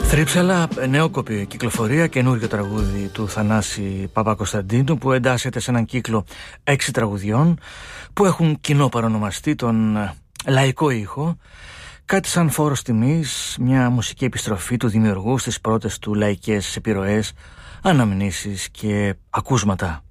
Θρύψαλα, νεόκοπη κυκλοφορία, καινούριο τραγούδι του Θανάση Παπακοσταντίνου που εντάσσεται σε έναν κύκλο 6 τραγουδιών που έχουν κοινό παρονομαστή τον λαϊκό ήχο, κάτι σαν φόρος τιμής, μια μουσική επιστροφή του δημιουργού στις πρώτες του λαϊκές επιρροές, αναμνήσεις και ακούσματα.